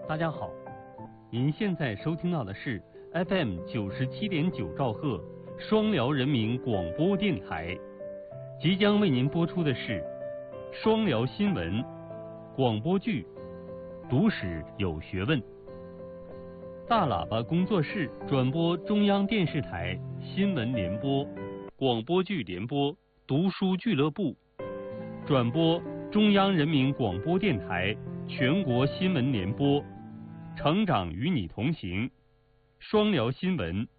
大家好，您现在收听到的是 FM 97.9兆赫双辽人民广播电台，即将为您播出的是双辽新闻广播剧《读史有学问》。大喇叭工作室转播中央电视台新闻联播、广播剧联播、读书俱乐部，转播中央人民广播电台全国新闻联播，成长与你同行，双辽新闻